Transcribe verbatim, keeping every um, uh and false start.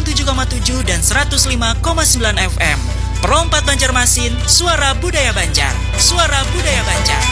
tujuh koma tujuh dan seratus lima koma sembilan F M. Pro empat Banjarmasin, suara budaya Banjar. Suara budaya Banjar.